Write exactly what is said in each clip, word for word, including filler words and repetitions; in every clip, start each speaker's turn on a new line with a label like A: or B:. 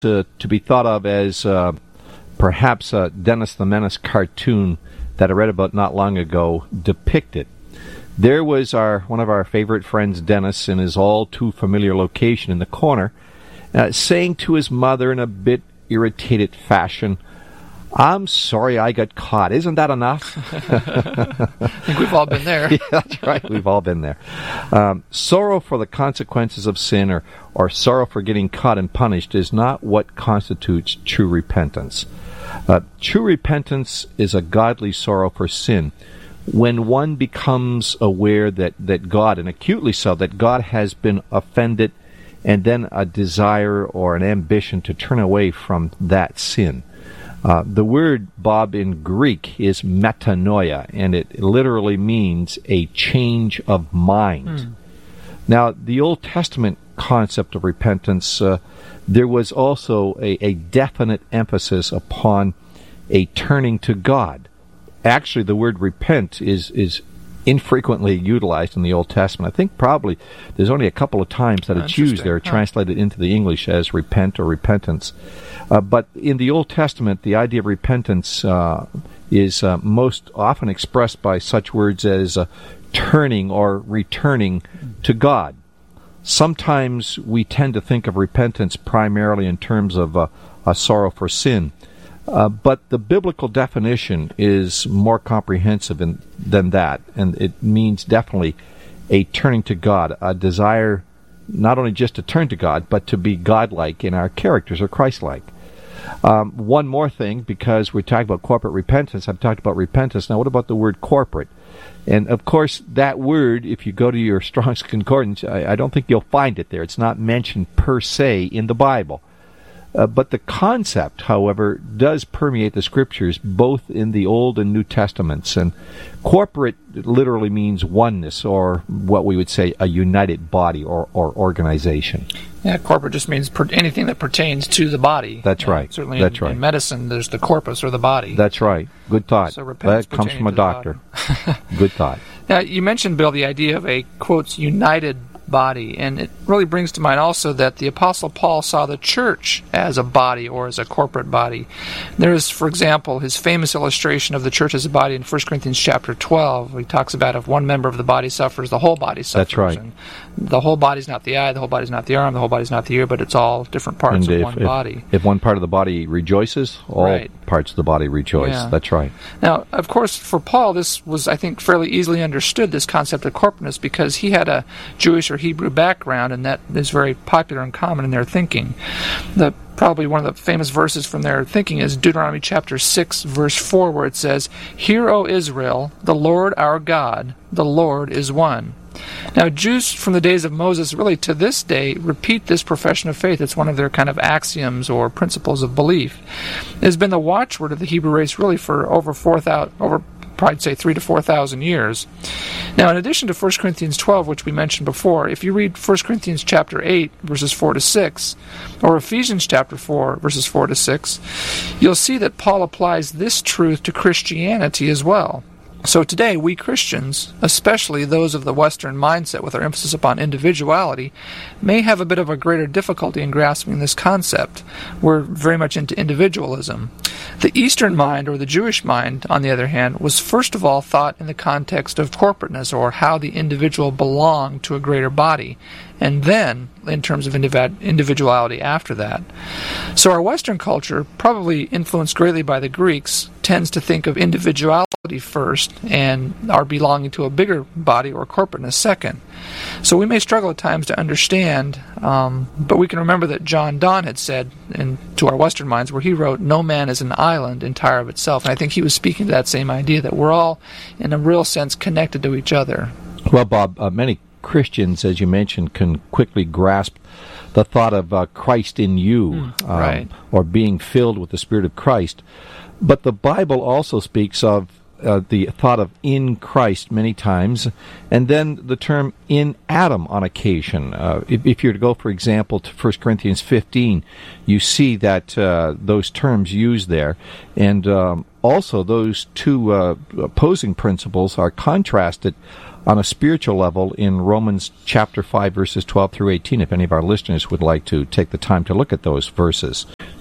A: uh, to be thought of as uh, perhaps a Dennis the Menace cartoon that I read about not long ago depicted. There was our one of our favorite friends, Dennis, in his all-too-familiar location in the corner, uh, saying to his mother in a bit irritated fashion, "I'm sorry I got caught. Isn't that enough?"
B: I think we've all been there.
A: Yeah, that's right. We've all been there. Um, sorrow for the consequences of sin or, or sorrow for getting caught and punished is not what constitutes true repentance. Uh, true repentance is a godly sorrow for sin when one becomes aware that, that God, and acutely so, that God has been offended, and then a desire or an ambition to turn away from that sin. Uh, the word, Bob, in Greek is metanoia, and it literally means a change of mind. Mm. Now, the Old Testament concept of repentance, uh, there was also a, a definite emphasis upon a turning to God. Actually, the word repent is is infrequently utilized in the Old Testament. I think probably there's only a couple of times that it's used there, huh. translated into the English as repent or repentance. Uh, but in the Old Testament, the idea of repentance uh, is uh, most often expressed by such words as uh, turning or returning to God. Sometimes we tend to think of repentance primarily in terms of uh, a sorrow for sin. Uh, but the biblical definition is more comprehensive in, than that, and it means definitely a turning to God, a desire not only just to turn to God, but to be godlike in our characters or Christ-like. Um, one more thing, because we're talking about corporate repentance, I've talked about repentance. Now, what about the word corporate? And, of course, that word, if you go to your Strong's Concordance, I, I don't think you'll find it there. It's not mentioned per se in the Bible. Uh, but the concept, however, does permeate the Scriptures, both in the Old and New Testaments. And corporate literally means oneness, or what we would say a united body or, or organization.
B: Yeah, corporate just means per- anything that pertains to the body.
A: That's
B: yeah,
A: right.
B: Certainly
A: That's
B: in,
A: right.
B: in medicine, there's the corpus or the body.
A: That's right. Good thought.
B: So repentance
A: that comes from a
B: to
A: doctor. Good thought.
B: Now, you mentioned, Bill, the idea of a, quotes, united body, and it really brings to mind also that the Apostle Paul saw the church as a body or as a corporate body. There is, for example, his famous illustration of the church as a body in First Corinthians chapter twelve, where he talks about if one member of the body suffers, the whole body suffers.
A: That's right.
B: And the whole body's not the eye, the whole body's not the arm, the whole body's not the ear, but it's all different parts
A: and
B: of
A: if,
B: one
A: if,
B: body.
A: If one part of the body rejoices, all
B: right.
A: parts of the body rejoice.
B: Yeah.
A: That's right.
B: Now, of course, for Paul, this was, I think, fairly easily understood, this concept of corporateness, because he had a Jewish or Hebrew background, and that is very popular and common in their thinking. The Probably one of the famous verses from their thinking is Deuteronomy chapter six, verse four, where it says, "Hear, O Israel, the Lord our God, the Lord is one." Now, Jews from the days of Moses, really to this day, repeat this profession of faith. It's one of their kind of axioms or principles of belief. It has been the watchword of the Hebrew race really for over four thousand, over probably say three to four thousand years. Now, in addition to First Corinthians twelve, which we mentioned before, if you read First Corinthians chapter eight, verses four to six, or Ephesians chapter four, verses four to six, you'll see that Paul applies this truth to Christianity as well. So today, we Christians, especially those of the Western mindset with our emphasis upon individuality, may have a bit of a greater difficulty in grasping this concept. We're very much into individualism. The Eastern mind, or the Jewish mind, on the other hand, was first of all thought in the context of corporateness, or how the individual belonged to a greater body, and then in terms of individ- individuality after that. So our Western culture, probably influenced greatly by the Greeks, tends to think of individuality first and our belonging to a bigger body or corporateness second. So we may struggle at times to understand, um, but we can remember that John Donne had said, in, to our Western minds, where he wrote, "No man is an island entire of itself." And I think he was speaking to that same idea, that we're all, in a real sense, connected to each other.
A: Well, Bob, uh, many Christians, as you mentioned, can quickly grasp the thought of uh, Christ in you,
B: mm,
A: um,
B: right.
A: or being filled with the Spirit of Christ. But the Bible also speaks of uh, the thought of in Christ many times, and then the term in Adam on occasion. Uh, if, if you're to go, for example, to First Corinthians fifteen, you see that uh, those terms used there. And um, also those two uh, opposing principles are contrasted on a spiritual level in Romans chapter five, verses twelve through eighteen, if any of our listeners would like to take the time to look at those verses.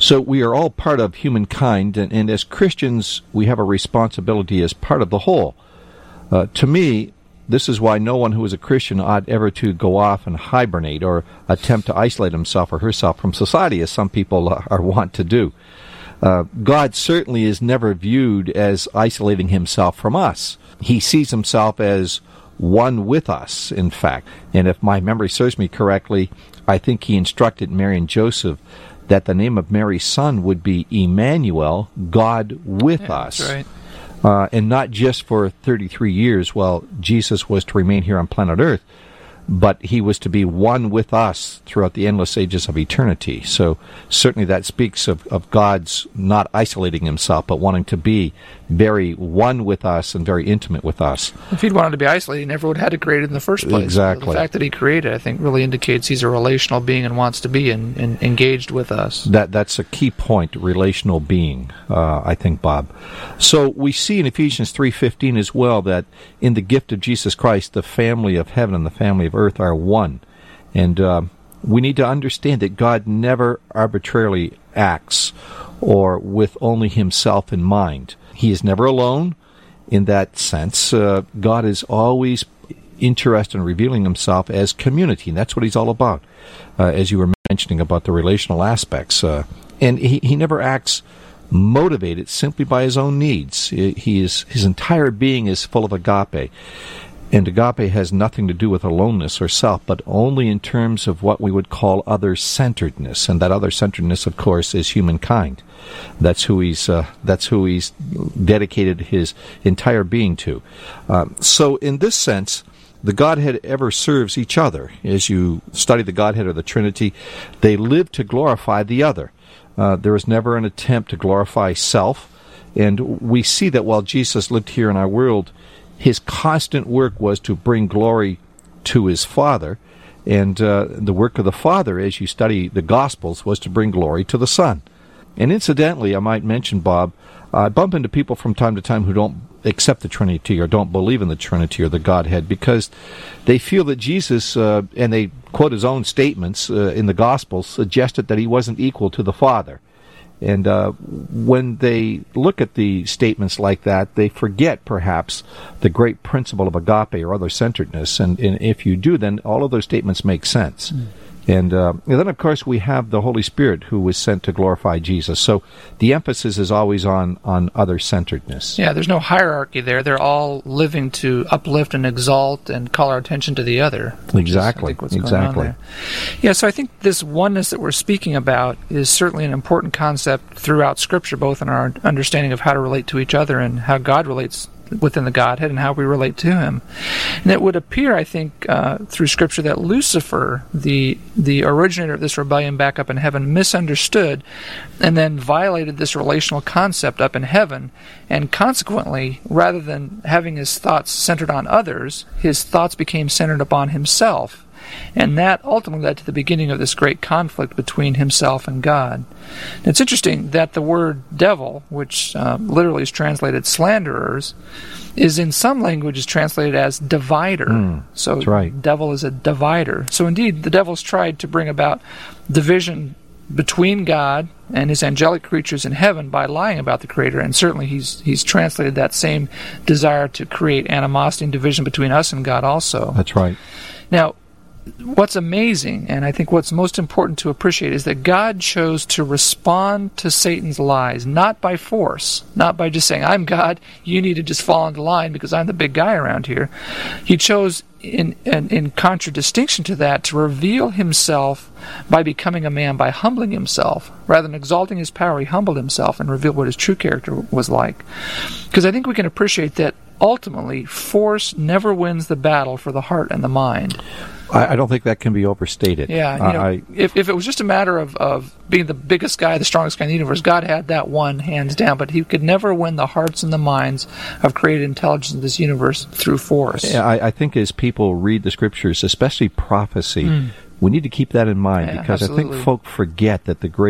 A: So we are all part of humankind, and, and as Christians, we have a responsibility as part of the whole. Uh, to me, this is why no one who is a Christian ought ever to go off and hibernate or attempt to isolate himself or herself from society, as some people are wont to do. Uh, God certainly is never viewed as isolating himself from us. He sees himself as one with us, in fact. And if my memory serves me correctly, I think he instructed Mary and Joseph that the name of Mary's son would be Emmanuel, God with
B: yeah,
A: us.
B: That's right.
A: Uh, and not just for thirty-three years while Jesus was to remain here on planet Earth, but he was to be one with us throughout the endless ages of eternity. So certainly that speaks of, of God's not isolating himself, but wanting to be very one with us and very intimate with us.
B: If he'd wanted to be isolated, he never would have had to create it in the first place.
A: Exactly.
B: So the fact that he created, I think, really indicates he's a relational being and wants to be in, in, engaged with us.
A: That That's a key point, relational being, uh, I think, Bob. So we see in Ephesians three fifteen as well that in the gift of Jesus Christ, the family of heaven and the family of earth are one. And uh, we need to understand that God never arbitrarily acts or with only himself in mind. He is never alone in that sense. Uh, God is always interested in revealing himself as community, and that's what he's all about, uh, as you were mentioning about the relational aspects. Uh, and he, he never acts motivated simply by his own needs. He is, his entire being is full of agape. And agape has nothing to do with aloneness or self, but only in terms of what we would call other-centeredness. And that other-centeredness, of course, is humankind. That's who he's uh, that's who he's dedicated his entire being to. Um, so in this sense, the Godhead ever serves each other. As you study the Godhead or the Trinity, they live to glorify the other. Uh, there is never an attempt to glorify self. And we see that while Jesus lived here in our world, his constant work was to bring glory to his Father, and uh, the work of the Father, as you study the Gospels, was to bring glory to the Son. And incidentally, I might mention, Bob, I bump into people from time to time who don't accept the Trinity or don't believe in the Trinity or the Godhead because they feel that Jesus, uh, and they quote his own statements uh, in the Gospels, suggested that he wasn't equal to the Father. And uh, when they look at the statements like that, they forget, perhaps, the great principle of agape or other-centeredness. And, and if you do, then all of those statements make sense. Mm. And, uh, and then, of course, we have the Holy Spirit who was sent to glorify Jesus. So the emphasis is always on, on other-centeredness.
B: Yeah, there's no hierarchy there. They're all living to uplift and exalt and call our attention to the other.
A: Exactly,
B: what's
A: exactly.
B: Going on there. Yeah, so I think this oneness that we're speaking about is certainly an important concept throughout Scripture, both in our understanding of how to relate to each other and how God relates within the Godhead and how we relate to him. And it would appear, I think, uh, through Scripture that Lucifer, the the originator of this rebellion back up in heaven, misunderstood and then violated this relational concept up in heaven, and consequently, rather than having his thoughts centered on others, his thoughts became centered upon himself. And that ultimately led to the beginning of this great conflict between himself and God. And it's interesting that the word devil, which uh, literally is translated slanderers, is in some languages translated as divider.
A: Mm,
B: so
A: that's right.
B: Devil is a divider. So indeed, the devil's tried to bring about division between God and his angelic creatures in heaven by lying about the Creator, and certainly he's he's translated that same desire to create animosity and division between us and God also.
A: That's right.
B: Now, what's amazing, and I think what's most important to appreciate, is that God chose to respond to Satan's lies, not by force, not by just saying, I'm God, you need to just fall into line because I'm the big guy around here. He chose, in, in, in contradistinction to that, to reveal himself by becoming a man, by humbling himself. Rather than exalting his power, he humbled himself and revealed what his true character was like. Because I think we can appreciate that ultimately, force never wins the battle for the heart and the mind.
A: I, I don't think that can be overstated.
B: Yeah, you know,
A: I,
B: if if it was just a matter of, of being the biggest guy, the strongest guy in the universe, God had that one hands down, but he could never win the hearts and the minds of created intelligence in this universe through force.
A: I, I think as people read the Scriptures, especially prophecy, mm. we need to keep that in mind,
B: yeah,
A: because
B: absolutely.
A: I think folk forget that the great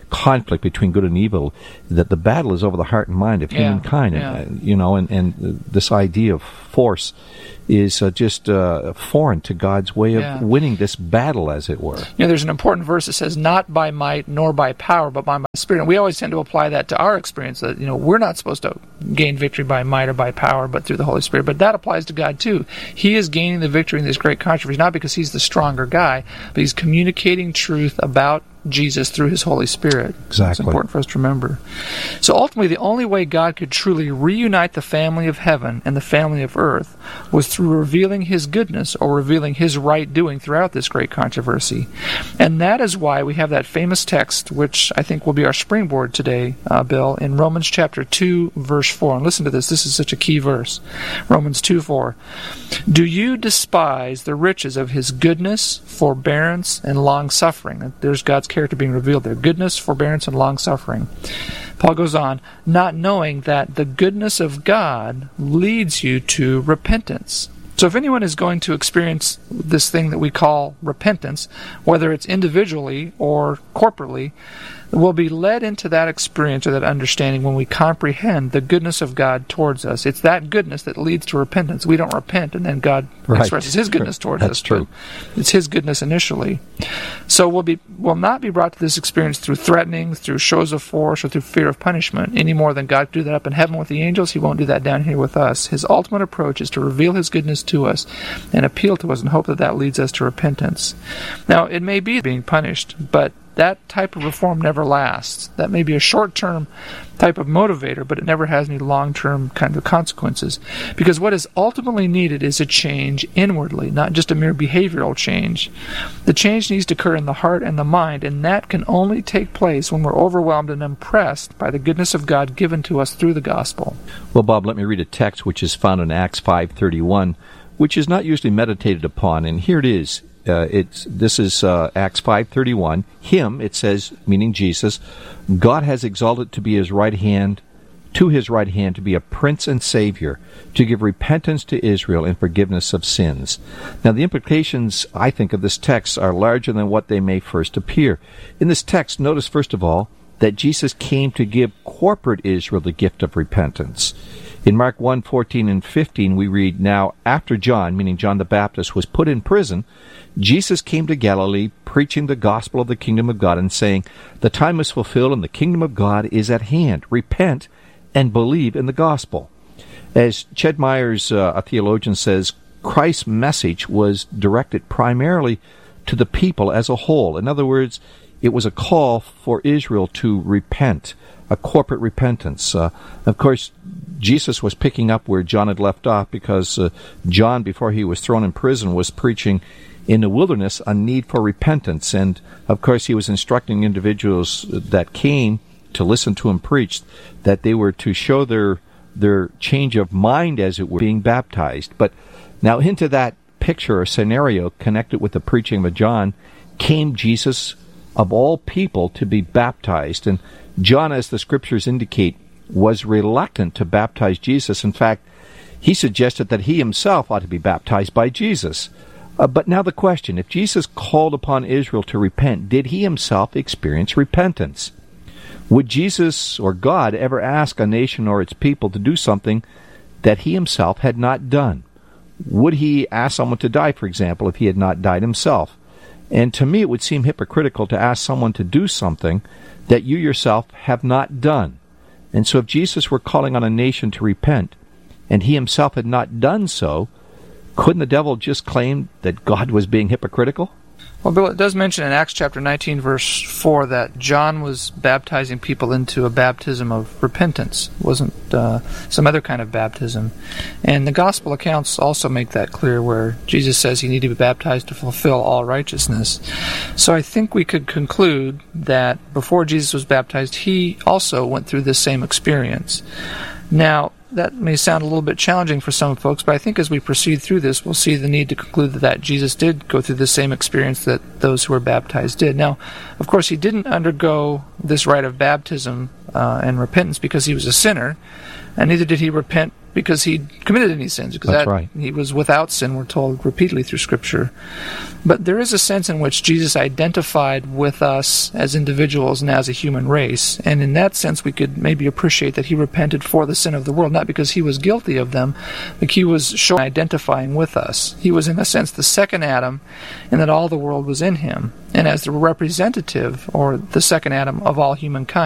A: conflict between good and evil, that the battle is over the heart and mind of
B: Yeah,
A: humankind.
B: yeah.
A: And, uh, you know, and, and uh, this idea of force is uh, just uh, foreign to God's way of
B: Yeah.
A: winning this battle, as it were.
B: You know, there's an important verse that says, "Not by might nor by power, but by my Spirit." And we always tend to apply that to our experience. That, you know, we're not supposed to gain victory by might or by power, but through the Holy Spirit. But that applies to God too. He is gaining the victory in this great controversy, not because he's the stronger guy, but he's communicating truth about Jesus through his Holy Spirit.
A: Exactly.
B: It's important for us to remember. So ultimately, the only way God could truly reunite the family of heaven and the family of earth was through revealing his goodness or revealing his right doing throughout this great controversy. And that is why we have that famous text, which I think will be our springboard today, uh, Bill, in Romans chapter two, verse four. And listen to this. This is such a key verse. Romans two four. "Do you despise the riches of his goodness, forbearance, and long-suffering?" There's God's character being revealed there. Goodness, forbearance, and long-suffering. Paul goes on, "Not knowing that the goodness of God leads you to repentance." So if anyone is going to experience this thing that we call repentance, whether it's individually or corporately, will be led into that experience or that understanding when we comprehend the goodness of God towards us. It's that goodness that leads to repentance. We don't repent and then God
A: Right.
B: expresses his goodness towards
A: That's
B: us.
A: true.
B: But it's his goodness initially. So we'll be will not be brought to this experience through threatening, through shows of force, or through fear of punishment, any more than God could do that up in heaven with the angels. He won't do that down here with us. His ultimate approach is to reveal his goodness to us and appeal to us and hope that that leads us to repentance. Now, it may be being punished, but that type of reform never lasts. That may be a short-term type of motivator, but it never has any long-term kind of consequences. Because what is ultimately needed is a change inwardly, not just a mere behavioral change. The change needs to occur in the heart and the mind, and that can only take place when we're overwhelmed and impressed by the goodness of God given to us through the gospel.
A: Well, Bob, let me read a text which is found in Acts five thirty-one, which is not usually meditated upon, and here it is. Uh, it's this is uh, Acts five thirty-one. Him, it says, meaning Jesus, God has exalted to be his right hand, to his right hand to be a prince and savior, to give repentance to Israel and forgiveness of sins. Now, the implications, I think, of this text are larger than what they may first appear. In this text, notice first of all that Jesus came to give corporate Israel the gift of repentance. In Mark one fourteen and fifteen, we read, "Now after John," meaning John the Baptist, "was put in prison, Jesus came to Galilee, preaching the gospel of the kingdom of God, and saying, 'The time is fulfilled, and the kingdom of God is at hand. Repent and believe in the gospel.'" As Ched Myers, uh, a theologian, says, Christ's message was directed primarily to the people as a whole. In other words, it was a call for Israel to repent, a corporate repentance. Uh, of course, Jesus was picking up where John had left off, because uh, John, before he was thrown in prison, was preaching in the wilderness a need for repentance. And, of course, he was instructing individuals that came to listen to him preach that they were to show their their change of mind, as it were, being baptized. But now into that picture or scenario connected with the preaching of John came Jesus, of all people, to be baptized. And John, as the scriptures indicate, was reluctant to baptize Jesus. In fact, he suggested that he himself ought to be baptized by Jesus. Uh, but now the question, if Jesus called upon Israel to repent, did he himself experience repentance? Would Jesus or God ever ask a nation or its people to do something that he himself had not done? Would he ask someone to die, for example, if he had not died himself? And to me, it would seem hypocritical to ask someone to do something that you yourself have not done. And so if Jesus were calling on a nation to repent, and he himself had not done so, couldn't the devil just claim that God was being hypocritical?
B: Well, Bill, it does mention in Acts chapter nineteen, verse four, that John was baptizing people into a baptism of repentance. It wasn't uh, some other kind of baptism. And the gospel accounts also make that clear, where Jesus says he needed to be baptized to fulfill all righteousness. So I think we could conclude that before Jesus was baptized, he also went through this same experience. Now, that may sound a little bit challenging for some folks, but I think as we proceed through this, we'll see the need to conclude that, that Jesus did go through the same experience that those who were baptized did. Now, of course, he didn't undergo this rite of baptism uh, and repentance because he was a sinner, and neither did he repent because he committed any sins. Because
A: That's
B: that,
A: right.
B: He was without sin, we're told repeatedly through Scripture. But there is a sense in which Jesus identified with us as individuals and as a human race. And in that sense, we could maybe appreciate that he repented for the sin of the world, not because he was guilty of them, but he was showing, identifying with us. He was, in a sense, the second Adam, and that all the world was in him. And as the representative, or the second Adam, of all humankind,